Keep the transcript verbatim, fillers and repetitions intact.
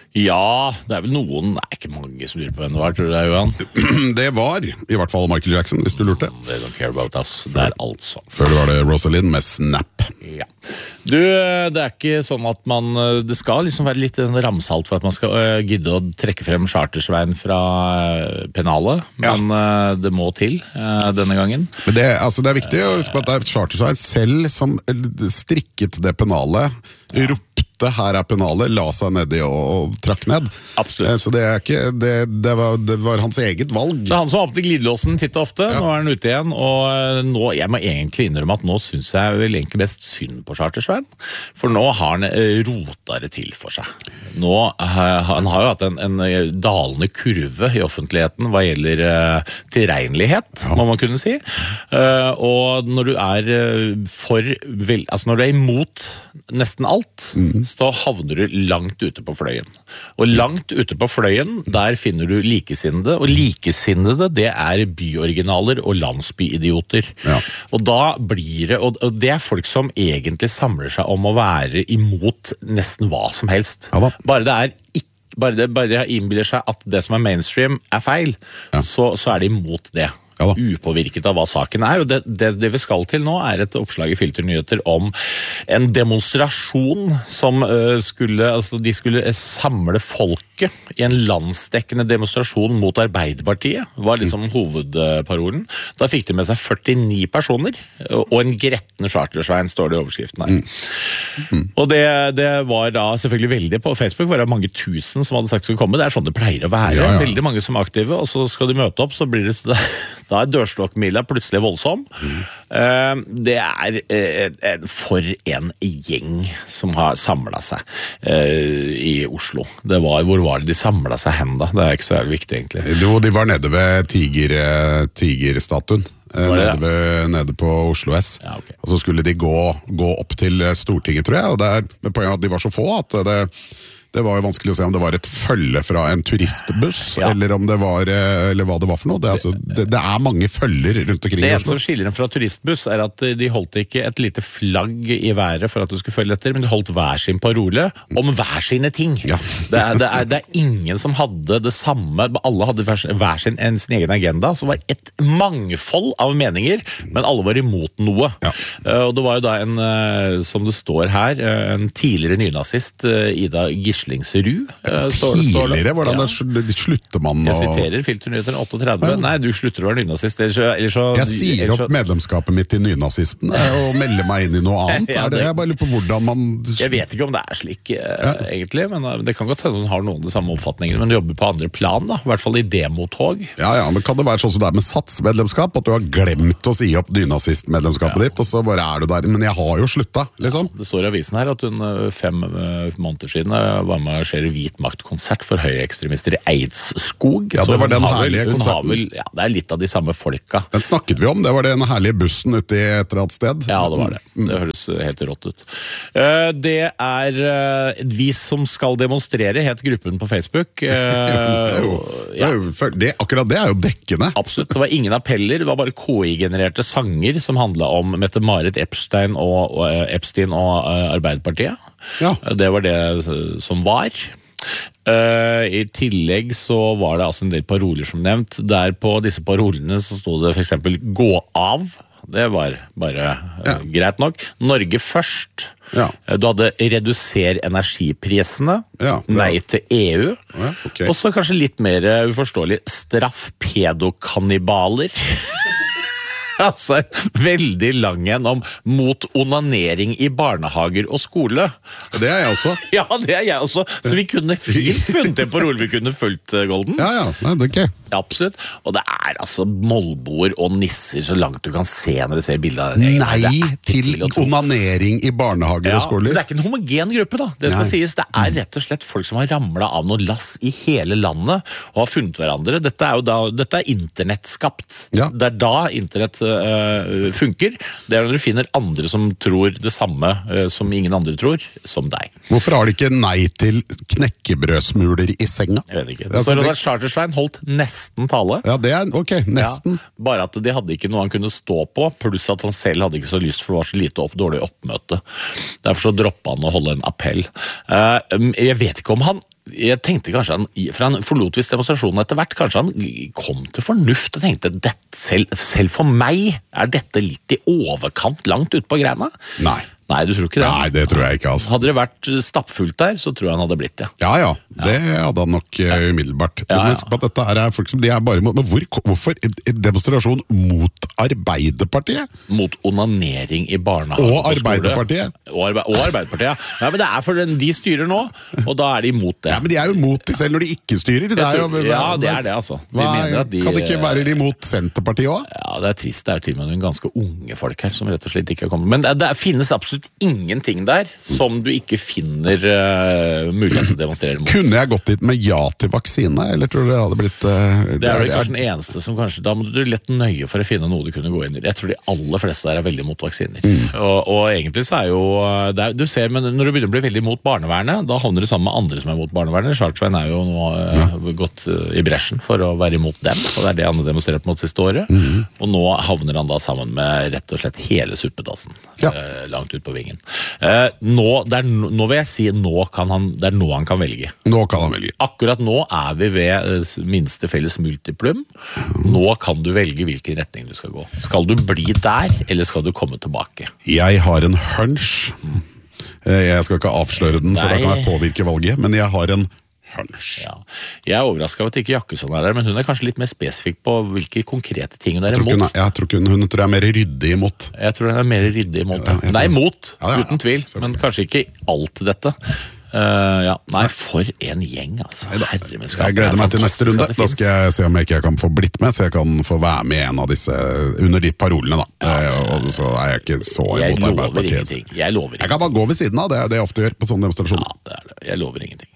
Ja, det er vel noen, det er ikke mange som lurer på hvem det var, tror du det, Johan? Det var i hvert fall Michael Jackson, hvis du lurte. They don't care about us, det er altså. Før var det Rosalind med Snap. Ja. Du, det er ikke sånn at man, det skal liksom være litt ramsalt for at man skal uh, gidde å trekke frem Charter-Svein fra uh, pennalet, men uh, det må til uh, denne gangen. Men det, altså, det er viktig å huske på at det er Charter-Svein selv som strikket det pennalet, ja. ropte her er pennalet, la seg nedi og, og trakk ned. Absolutt. Så det, er ikke, det, det, var, det var hans eget valg. Det er han som åpnet glidelåsen titt og ofte, ja. Nå er han ute igjen, og nå, jeg må egentlig innrømme at nå synes jeg vel egentlig best synd på Charter-Svein, for nå har han rota det til for seg. Nå, han har jo hatt en, en dalende kurve i offentligheten hva gjelder uh, tilregnelighet, ja. Må man kunne si. Uh, og når du er for, vel, altså når du er imot nesten alt, mm. så havner du langt ute på fløyen. Og langt ute på fløyen, der finner du likesinnede, og likesinnede, det er byoriginaler og landsbyidioter. Ja. Og da blir det, og det er folk som egentlig samler seg om å være imot nesten hva som helst. Ja, bare det er ikke, bare det, bare det innbiller seg at det som er mainstream er feil, ja. så, så er de imot det. Ja, upåvirket av hva saken er, og det, det, det vi skal til nå er et oppslag i Filternyheter om en demonstrasjon som uh, skulle, altså de skulle samle folket i en landsdekkende demonstrasjon mot Arbeiderpartiet, var liksom mm. hovedparolen. Da fikk de med seg førtini personer, og en gretten Charter-Svein står det i overskriften her. Mm. Mm. Og det, det var da selvfølgelig veldig på Facebook, var det mange tusen som hadde sagt skulle komme, det er sånn det pleier å være, ja, ja. Veldig mange som er aktive, og så skal de møte opp, så blir det da er dørstokkmila plutselig voldsom. Mm. Det er for en gjeng som har samlet seg i Oslo. Det var, hvor var det de samlet seg hen da? Det er ikke så viktig egentlig. Jo, de var nede ved tiger, tigerstatuen. Nede, ved, nede på Oslo S. Ja, okay. Og så skulle de gå, gå opp til Stortinget, tror jeg. Og det er poenget at de var så få at det... Det var jo vanskelig å se om det var et følge fra en turistbuss, ja. eller om det var, eller hva det var for noe. Det er, altså, det, det er mange følger rundt omkring. Det som skiller dem fra turistbuss er at de holdt ikke et lite flagg i været for at du skulle følge etter, men de holdt hver sin parole om hver sine ting. Ja. Det, er, det, er, det er ingen som hadde det samme, alle hadde hver sin, en, sin egen agenda, så var et mangfold av meninger, men alle var imot noe. Ja. Og det var jo da en, som det står her, en tidligere nynazist, Ida Gisle Slingsrud. Uh, Tidligere? Hvordan ja. det, slutter man å... Jeg siterer Filternyheter åttetretti. Ja. Nei, du slutter å være nynazist. Ellers så, ellers så, jeg sier ellers så... opp medlemskapet mitt i nynazisten og melder meg inn i noe annet. ja, det... Er det, jeg bare lurer på hvordan man... Jeg vet ikke om det er slik, uh, ja. egentlig, men uh, det kan godt hende hun har noen av de samme oppfatningene, men jobber på andre plan, da. I hvert fall i demotog. Ja, ja, men kan det være sånn som det er med satsmedlemskap, at du har glemt å si opp nynazistmedlemskapet ja. ditt, og så bare er du der. Men jeg har jo slutta, liksom. Ja, det står i avisen her at hun fem uh, måneder siden var med å arrangere hvit maktkonsert for høyreekstremister i Eidskog. Ja, det var den herlige vel, konserten. Vel, ja, det er litt av de samme folka. Den snakket vi om, det var den herlige bussen ute i et eller annet sted. Ja, det var det. Det høres helt rått ut. Det er vi som skal demonstrere, het gruppen på Facebook. det er jo, ja. det, akkurat det er jo dekkende. Absolutt, det var ingen appeller, det var bare K I-genererte sanger som handlet om Mette-Marit Epstein og, og Epstein og Arbeiderpartiet. Ja. Det var det som var. Uh, I tillegg så var det altså en del paroler som nevnt. Der på disse parolene så stod det for eksempel gå av. Det var bare uh, ja. greit nok. Norge først. Ja. Du hadde reduser energiprisene. Ja, nei til E U. Ja, okay. Og så kanskje litt mer uforståelig straff pedokannibaler. Altså en veldig lang en om mot onanering i barnehager og skole. Det er jeg også. Ja, det er jeg også. Så vi kunne fint funnet en parole vi kunne fulgt, Golden. Ja, ja, nei, det er ikke. Ja, absolutt. Og det er altså målboer og nisser så langt du kan se når du ser bildet av den. Nei til, til onanering i barnehager ja, og skoler. Det er ikke en homogen gruppe da. Det skal nei. sies, det er rett og slett folk som har ramlet av noe lass i hele landet og har funnet hverandre. Dette er jo da, dette er internettskapt. Ja. Det er da internett uh, funker. Det er når du finner andre som tror det samme uh, som ingen andre tror, som deg. Hvorfor har de ikke nei til knekkebrødsmuler i senga? Jeg vet ikke. Det står at Charter-Svein holdt nesten tale. Ja, det er, ok, nesten. Ja, bare at de hadde ikke noe han kunne stå på, pluss at han selv hadde ikke så lyst, for det var så lite opp, dårlig oppmøte. Derfor så droppet han å holde en appell. Uh, jeg vet ikke om han jeg tenkte kanskje han, for han forlot visst demonstrasjonen etter hvert, kanskje han kom til fornuft og tenkte, dette, selv, selv for meg er dette litt i overkant langt ut på greina. Nei. Nei, du tror ikke det? Nei, det tror jeg ikke, altså. Hadde det vært stappfullt der, så tror jeg han hadde blitt det. Ja, ja, det hadde han nok uh, umiddelbart. Ja, ja. Men dette er folk som, de er bare mot, men hvor, hvorfor en demonstrasjon mot Arbeiderpartiet? Mot onanering i barnehage og Arbeiderpartiet? Og, arbe og Arbeiderpartiet, ja. Ja, men det er for den, de styrer nå, og da er de imot det. Ja, men de er jo imot det selv når de ikke styrer. Det er jo, ja, det er det, altså. De hva, at de, kan det ikke være imot Senterpartiet også? Ja, det er trist. Det er jo til og med noen ganske unge folk her, som rett og slett ikke har kommet. Men det, det finnes absolutt ingenting der som du ikke finner uh, mulighet til å demonstrere mot. Kunne jeg gått dit med ja til vaksine, eller tror du det hadde blitt uh, det er vel kanskje den eneste som kanskje, da må du lett nøye for å finne noe du kunne gå inn i. Jeg tror de aller fleste der er veldig mot vaksiner. Mm. Og, og egentlig så er jo det er, du ser, men når du begynner å bli veldig mot barnevernet, da havner du sammen med andre som er mot barnevernet. Charles-Svein er jo nå uh, ja. gått uh, i bresjen for å være imot dem, og det er det han har demonstrert mot siste året. Mm. Og nå havner han da sammen med rett og slett hele suppedassen ja. uh, langt ut på vingen. Uh, nå, det er, nå vil jeg si nå kan han, det er nå han kan velge. Nå kan han velge. Akkurat nå er vi ved uh, minste felles multiplum. Nå kan du velge hvilken retning du skal gå. Skal du bli der, eller skal du komme tilbake? Jeg har en hunch. Jeg skal ikke avsløre den, for Nei. Da kan jeg påvirke valget, men jeg har en hunch. Ja. Jeg er overrasket over at ikke Jakkesson er der, men hun er kanskje litt mer spesifikk på hvilke konkrete ting hun er imot. Hun er, jeg tror hun, hun tror jeg er mer ryddig imot. Jeg tror hun er mer ryddig imot. Ja, det er imot, ja, ja, ja. uten tvil, men kanskje ikke alt dette. Uh, ja. Nei, for en gjeng, altså. Herre min skap. Jeg gleder meg til neste runde. Da skal jeg se om jeg ikke kan få blitt med, så jeg kan få være med en av disse under de parolene, da. Ja, og så er jeg ikke så imot Arbeiderpartiet. Jeg lover ingenting. Jeg lover ingenting. Jeg kan bare gå ved siden av, det er det jeg ofte gjør på sånne demonstrasjoner. Ja, det er det. Jeg lover ingenting.